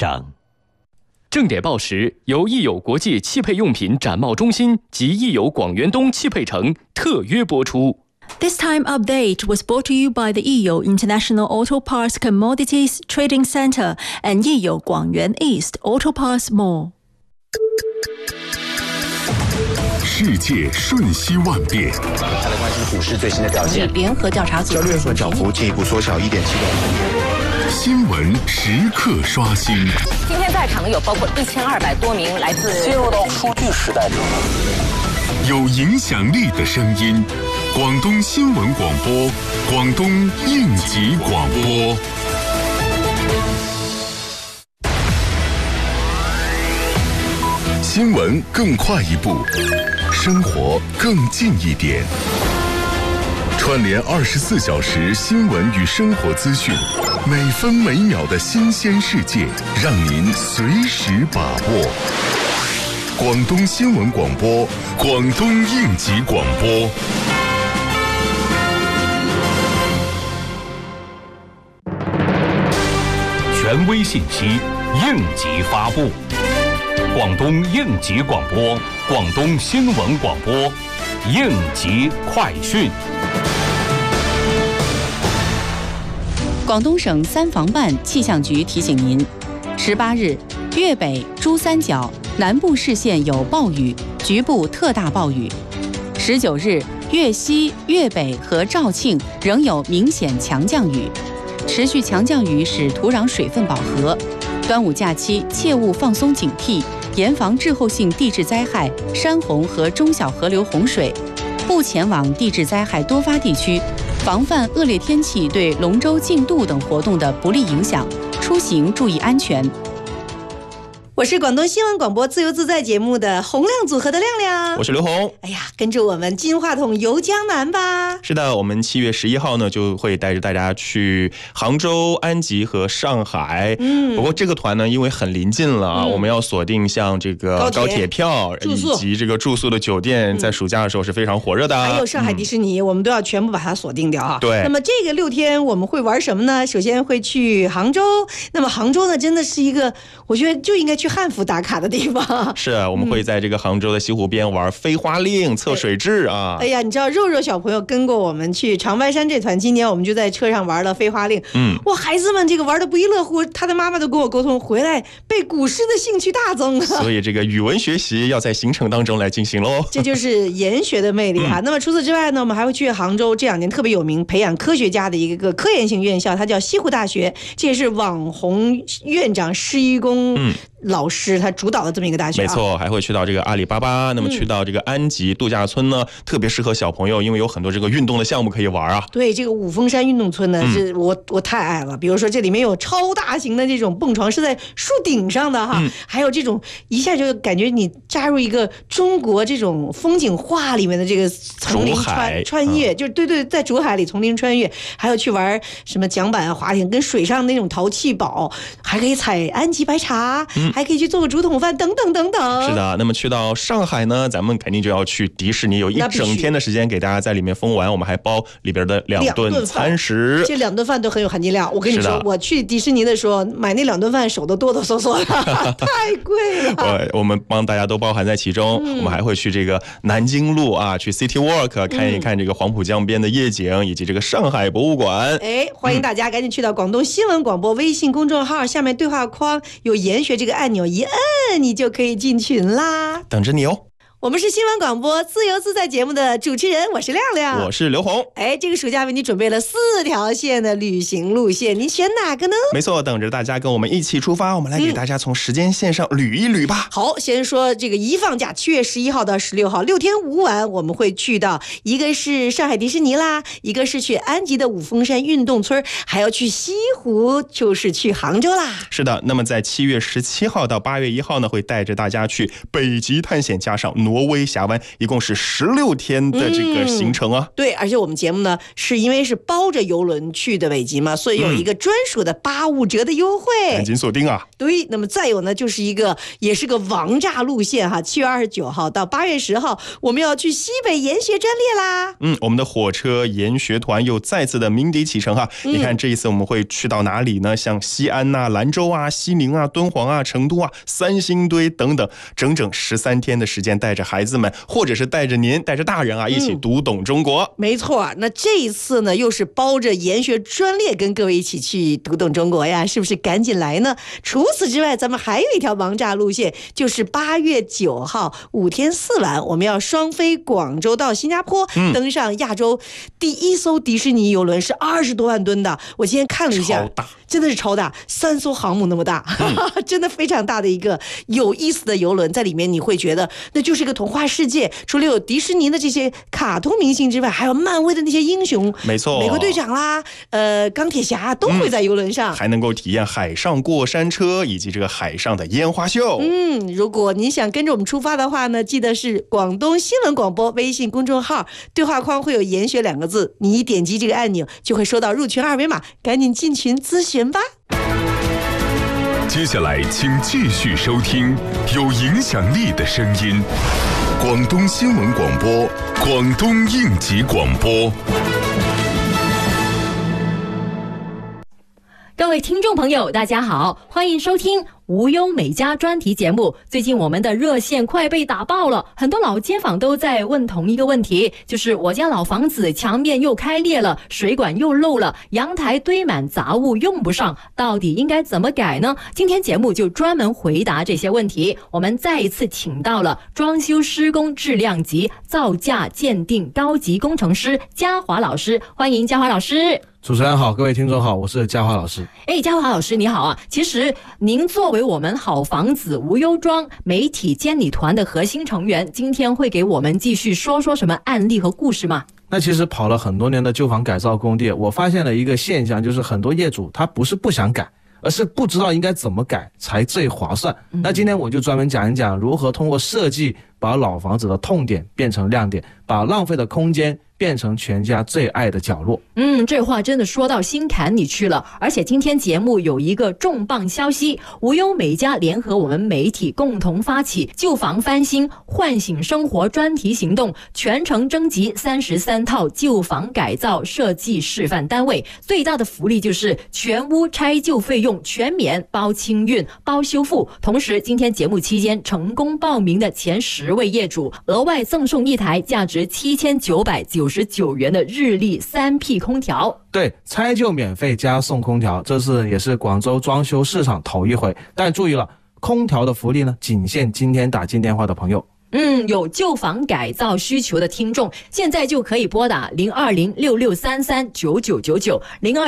长。 正点报时由益友国际汽配用品展贸中心及益友广元东汽配城特约播出。 This time update was brought to you by the Yiyo International Auto Parts Commodities Trading Center and Yiyo Guangyuan East Auto Parts Mall。 世界瞬息万变， 再来关心股市最新的表现。 联合调查组 6月份涨幅进一步缩小1.7%。 新闻时刻刷新。 今天在场的有包括1200多名来自进入到数据时代中， 有影响力的声音，广东新闻广播，广东应急广播。新闻更快一步，生活更近一点。串联24小时新闻与生活资讯，每分每秒的新鲜世界，让您随时把握。广东新闻广播，广东应急广播。 权威信息，应急发布。广东应急广播，广东新闻广播，应急快讯。 广东省3防办气象局提醒您：18日，粤北、珠三角南部市县有暴雨，局部特大暴雨；19日，粤西、粤北和肇庆仍有明显强降雨，持续强降雨使土壤水分饱和。端午假期切勿放松警惕，严防滞后性地质灾害、山洪和中小河流洪水，不前往地质灾害多发地区，防范恶劣天气对龙舟竞渡等活动的不利影响，出行注意安全。 我是广东新闻广播自由自在节目的洪亮组合的亮亮， 我是刘红。 哎呀，跟着我们金话筒游江南吧。 是的，我们7月11号呢就会带着大家去杭州、安吉和上海。不过这个团呢，因为很临近了啊，我们要锁定像这个高铁票以及这个住宿的酒店，在暑假的时候是非常火热的。 还有上海迪士尼，我们都要全部把它锁定掉啊。 对。 那么这个6天我们会玩什么呢？首先会去杭州。那么杭州呢，真的是一个我觉得就应该去汉服打卡的地方。 是，我们会在这个杭州的西湖边玩飞花令、测水质啊。 哎呀，你知道肉肉小朋友跟过我们去长白山这团，今年我们就在车上玩了飞花令。哇，孩子们这个玩的不亦乐乎，他的妈妈都跟我沟通，回来背古诗的兴趣大增。 所以这个语文学习要在行程当中来进行喽。 这就是研学的魅力哈。那么除此之外呢，我们还会去杭州这2年特别有名培养科学家的一个科研性院校，它叫西湖大学，这也是网红院长施一公老师他主导的这么一个大学。 没错，还会去到这个阿里巴巴，那么去到这个安吉度假村呢，特别适合小朋友，因为有很多这个运动的项目可以玩啊。 对，这个五峰山运动村呢，是我太爱了。比如说这里面有超大型的这种蹦床，是在树顶上的哈，还有这种一下就感觉你加入一个中国这种风景画里面的这个丛林穿越，就是对，在竹海里丛林穿越，还有去玩什么桨板滑艇，跟水上那种淘气堡，还可以采安吉白茶，还可以去做个竹筒饭等等等等。 是的，那么去到上海呢，咱们肯定就要去迪士尼，有一整天的时间给大家在里面疯玩，我们还包里边的2顿餐食， 这2顿饭都很有含金量。我跟你说，我去迪士尼的时候买那2顿饭手都哆哆嗦嗦的，太贵了。 我们帮大家都包含在其中。我们还会去这个南京路啊，去 City Walk 看一看这个黄浦江边的夜景，以及这个上海博物馆。 欢迎大家赶紧去到广东新闻广播微信公众号，下面对话框有研学这个按钮，一摁你就可以进群啦， 等着你哦。 我们是新闻广播自由自在节目的主持人，我是亮亮， 我是刘红。 这个暑假为你准备了4条线的旅行路线，你选哪个呢？ 没错，等着大家跟我们一起出发，我们来给大家从时间线上捋一捋吧。 好，先说这个一放假7月11号到16号6天5晚，我们会去到一个是上海迪士尼啦，一个是去安吉的五峰山运动村，还要去西湖，就是去杭州啦。 是的，那么在7月17号到8月1号呢，会带着大家去北极探险，加上挪威峡湾，一共是16天的这个行程啊。 对，而且我们节目呢是因为是包着邮轮去的北极嘛，所以有一个专属的85折的优惠， 赶紧锁定啊！ 对，那么再有呢，就是也是个王炸路线哈，7月29号到8月10号，我们要去西北研学专列啦。 我们的火车研学团又再次的鸣笛启程哈。你看这一次我们会去到哪里呢？像西安啊、兰州啊、西宁啊、敦煌啊、成都啊、三星堆等等，整整13天的时间，带着孩子们，或者是带着您、带着大人啊，一起读懂中国。 没错，那这一次呢，又是包着研学专列，跟各位一起去读懂中国呀，是不是赶紧来呢？除此之外，咱们还有一条王炸路线，就是8月9号5天4晚，我们要双飞广州到新加坡，登上亚洲第一艘迪士尼邮轮，是20多万吨的。我今天看了一下， 超大， 真的是超大，3艘航母那么大，真的非常大的一个有意思的邮轮，在里面你会觉得那就是一个童话世界。除了有迪士尼的这些卡通明星之外，还有漫威的那些英雄， 没错， 美国队长啦，钢铁侠都会在邮轮上， 还能够体验海上过山车以及这个海上的烟花秀。 如果您想跟着我们出发的话呢，记得是广东新闻广播微信公众号，对话框会有研学2个字，你一点击这个按钮就会收到入群2维码，赶紧进群咨询吧。 接下来请继续收听有影响力的声音，广东新闻广播，广东应急广播。 各位听众朋友大家好，欢迎收听无忧美家专题节目。最近我们的热线快被打爆了，很多老街坊都在问同一个问题，就是我家老房子墙面又开裂了，水管又漏了，阳台堆满杂物用不上，到底应该怎么改呢？今天节目就专门回答这些问题。我们再一次请到了装修施工质量级造价鉴定高级工程师嘉华老师，欢迎嘉华老师。 主持人好，各位听众好，我是嘉华老师。 嘉华老师你好啊！其实您作为我们好房子无忧庄媒体监理团的核心成员，今天会给我们继续说什么案例和故事吗？ 那其实跑了很多年的旧房改造工地，我发现了一个现象，就是很多业主他不是不想改，而是不知道应该怎么改才最划算。那今天我就专门讲一讲如何通过设计把老房子的痛点变成亮点，把浪费的空间变成全家最爱的角落。 这话真的说到心坎里去了。而且今天节目有一个重磅消息，无忧美家联合我们媒体共同发起旧房翻新唤醒生活专题行动，全程征集33套旧房改造设计示范单位，最大的福利就是全屋拆旧费用全免，包清运包修复。同时今天节目期间成功报名的前10位业主额外赠送一台价值7999元的日立3P 空调。 对，拆旧免费加送空调，这次也是广州装修市场头一回。但注意了，空调的福利呢，仅限今天打进电话的朋友。 有旧房改造需求的听众，现在就可以拨打02066339999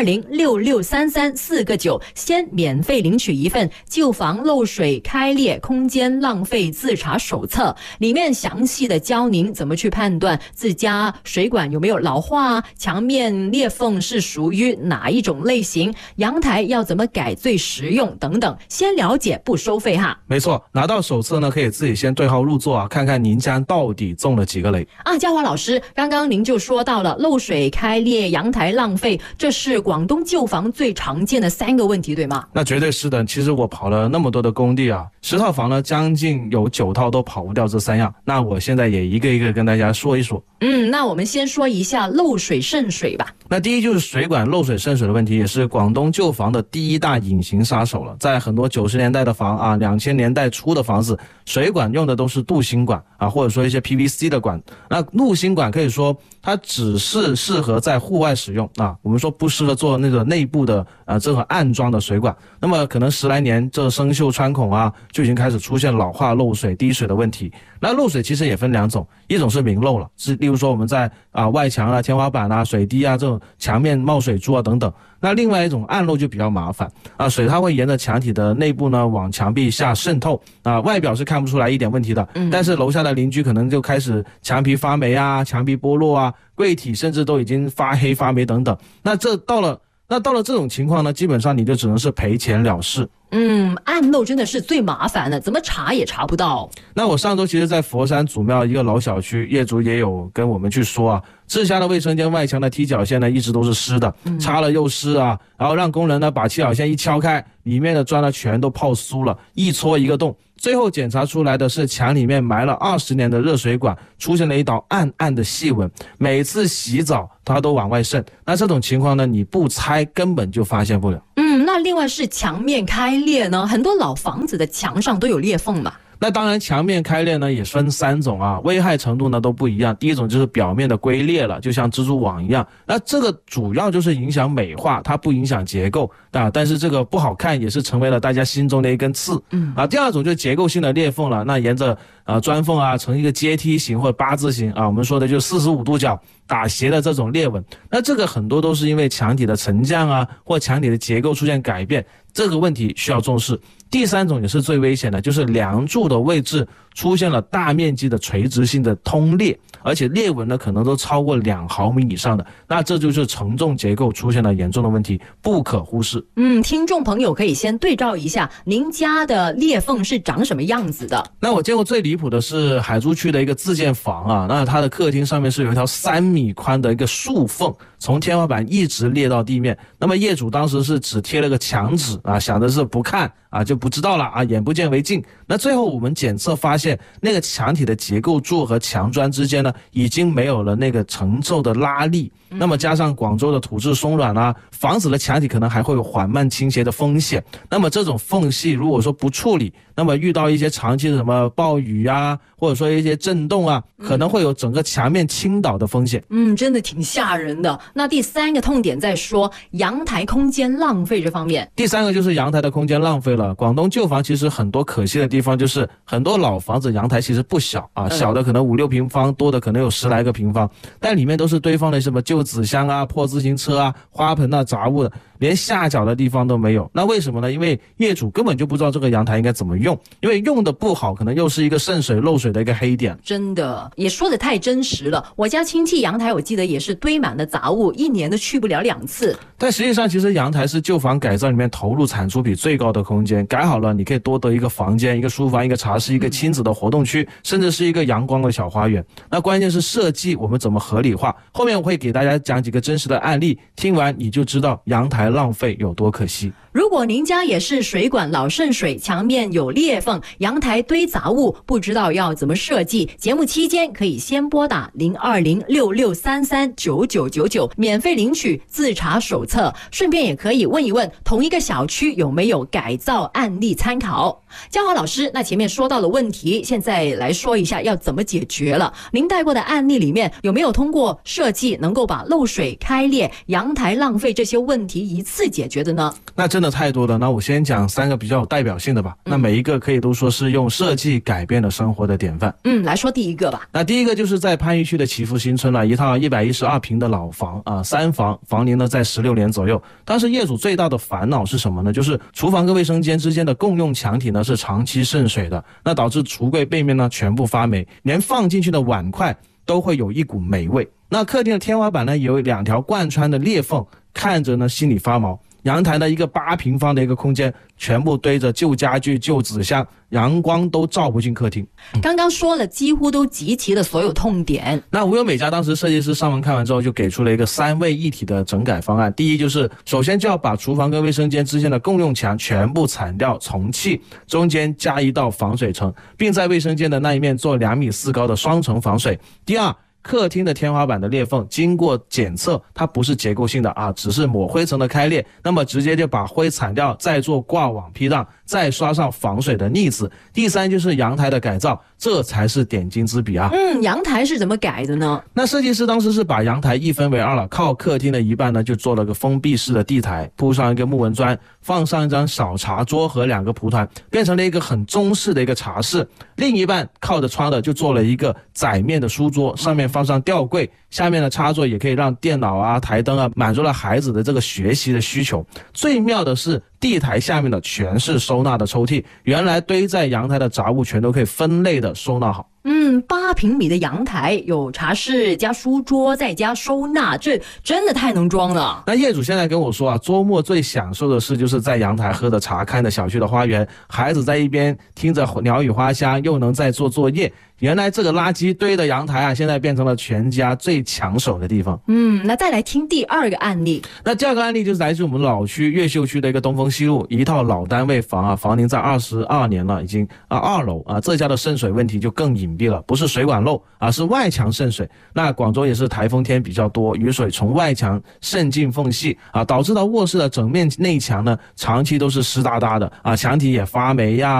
020663344个9，先免费领取一份旧房漏水开裂空间浪费自查手册，里面详细的教您怎么去判断自家水管有没有老化，墙面裂缝是属于哪一种类型，阳台要怎么改最实用等等，先了解不收费哈。 没错，拿到手册呢，可以自己先对号入座啊，看看您家到底中了几个雷啊。嘉华老师，刚刚您就说到了漏水开裂、阳台浪费，这是广东旧房最常见的3个问题，对吗？ 那绝对是的。其实我跑了那么多的工地啊，10套房呢，将近有9套都跑不掉这3样。那我现在也一个一个跟大家说一说。 那我们先说一下漏水渗水吧。 那第一就是水管漏水渗水的问题，也是广东旧房的第一大隐形杀手了。在很多90年代的房啊，2000年代初的房子，水管用的都是镀锌管啊，或者说一些 PVC 的管。那镀锌管可以说它只是适合在户外使用啊，我们说不适合做那个内部的这种暗装的水管。那么可能10来年，这生锈穿孔啊，就已经开始出现老化、漏水、滴水的问题。那漏水其实也分2种，一种是明漏了，是例如说我们在外墙啊、天花板啊、水滴啊这种墙面冒水珠啊等等。那另外一种暗漏就比较麻烦啊，水它会沿着墙体的内部呢往墙壁下渗透啊，外表是看不出来一点问题的，但是楼下的邻居可能就开始墙皮发霉啊、墙皮剥落啊、柜体甚至都已经发黑发霉等等。那到了这种情况呢，基本上你就只能是赔钱了事暗漏真的是最麻烦的，怎么查也查不到。 那我上周其实在佛山祖庙一个老小区，业主也有跟我们去说啊，自家的卫生间外墙的踢脚线呢一直都是湿的，擦了又湿啊，然后让工人呢把踢脚线一敲开，里面的砖呢全都泡酥了，一戳一个洞，最后检查出来的是墙里面埋了20年的热水管，出现了一道暗暗的细纹，每次洗澡它都往外渗。那这种情况呢，你不拆根本就发现不了。 那另外是墙面开裂呢，很多老房子的墙上都有裂缝嘛。 那当然墙面开裂呢也分3种啊，危害程度呢都不一样。第一种就是表面的龟裂了，就像蜘蛛网一样，那这个主要就是影响美化，它不影响结构啊，但是这个不好看也是成为了大家心中的一根刺。第二种就是结构性的裂缝了，那沿着砖缝啊成一个阶梯形或者8字形啊，我们说的就45度角打斜的这种裂纹，那这个很多都是因为墙体的沉降啊或墙体的结构出现改变，这个问题需要重视。第3种也是最危险的，就是梁柱的位置出现了大面积的垂直性的通裂，而且裂纹呢可能都超过2毫米以上的，那这就是承重结构出现了严重的问题，不可忽视。 听众朋友可以先对照一下您家的裂缝是长什么样子的。 那我见过最离谱的是海珠区的一个自建房啊，那它的客厅上面是有一条3米宽的一个竖缝，从天花板一直裂到地面，那么业主当时是只贴了个墙纸啊，想的是不看啊就不知道了啊，眼不见为净。那最后我们检测发现，那个墙体的结构柱和墙砖之间呢，已经没有了那个承重的拉力。那么加上广州的土质松软啊，房子的墙体可能还会有缓慢倾斜的风险。那么这种缝隙如果说不处理，那么遇到一些长期的什么暴雨啊，或者说一些震动啊，可能会有整个墙面倾倒的风险。 真的挺吓人的。那第3个痛点在说阳台空间浪费这方面。 第3个就是阳台的空间浪费了。广东旧房其实很多可惜的地方，就是很多老房子阳台其实不小啊，小的可能5、6平方，多的可能有10来个平方，但里面都是堆放的什么旧纸箱啊、破自行车啊、花盆啊、杂物的，连下脚的地方都没有。那为什么呢？因为业主根本就不知道这个阳台应该怎么用，因为用的不好，可能又是一个渗水漏水的一个黑点。 真的也说得太真实了。我家亲戚阳台我记得也是堆满了杂物，1年都去不了2次。 但实际上其实阳台是旧房改造里面投入产出比最高的空间，改好了你可以多得一个房间、一个书房、一个茶室、一个亲子的活动区，甚至是一个阳光的小花园。那关键是设计我们怎么合理化，后面我会给大家讲几个真实的案例，听完你就知道阳台浪费有多可惜。 如果您家也是水管老渗水，墙面有裂缝，阳台堆杂物，不知道要怎么设计，节目期间可以先拨打02066339999，免费领取自查手册，顺便也可以问一问同一个小区有没有改造案例参考。嘉华老师，那前面说到的问题，现在来说一下要怎么解决了。您带过的案例里面有没有通过设计能够把漏水、开裂、阳台浪费这些问题一次解决的呢？ 那真的太多了，那我先讲3个比较有代表性的吧。那每一个可以都说是用设计改变了生活的典范。 来说第1个吧。 那第1个就是在番禺区的祈福新村了，一套112平的老房啊，3房，房龄呢在16年左右。当时业主最大的烦恼是什么呢？就是厨房跟卫生间之间的共用墙体呢是长期渗水的，那导致橱柜背面呢全部发霉，连放进去的碗筷都会有一股霉味。那客厅的天花板呢有2条贯穿的裂缝，看着呢心里发毛。阳台的一个8平方的一个空间，全部堆着旧家具、旧纸箱，阳光都照不进客厅。 刚刚说了，几乎都集齐了所有痛点。 那无忧美家当时设计师上门看完之后，就给出了一个3位一体的整改方案。第一就是首先就要把厨房跟卫生间之间的共用墙全部铲掉重砌，中间加一道防水层，并在卫生间的那一面做2米4高的双层防水。第二，客厅的天花板的裂缝经过检测，它不是结构性的啊，只是抹灰层的开裂，那么直接就把灰铲掉，再做挂网批荡，再刷上防水的腻子。第3就是阳台的改造，这才是点睛之笔啊。 阳台是怎么改的呢？ 那设计师当时是把阳台1分为2了，靠客厅的一半呢就做了个封闭式的地台，铺上一个木纹砖，放上一张小茶桌和2个蒲团，变成了一个很中式的一个茶室。另一半靠着窗的就做了一个窄面的书桌，上面放上吊柜，下面的插座也可以让电脑啊、台灯啊满足了孩子的这个学习的需求。最妙的是地台下面的全是收纳的抽屉，原来堆在阳台的杂物全都可以分类的收纳好。 8平米的阳台，有茶室加书桌再加收纳，这真的太能装了。 那业主现在跟我说啊，周末最享受的事就是在阳台喝着茶，看着小区的花园，孩子在一边听着鸟语花香，又能在做作业。原来这个垃圾堆的阳台啊，现在变成了全家最抢手的地方。 那再来听第2个案例。 那第2个案例就是来自我们老区越秀区的一个东风西路一套老单位房啊，房龄在22年了，已经2楼啊，这家的渗水问题就更隐蔽了，不是水管漏啊，是外墙渗水。那广州也是台风天比较多，雨水从外墙渗进缝隙啊，导致到卧室的整面内墙呢，长期都是湿哒哒的啊，墙体也发霉呀。